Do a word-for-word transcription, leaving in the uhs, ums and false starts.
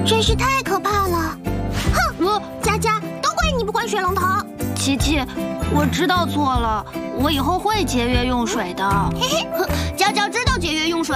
真是太可怕了！哼，我佳佳，都怪你不关水龙头。 琪琪，我知道错了，我以后会节约用水的。 嘿嘿，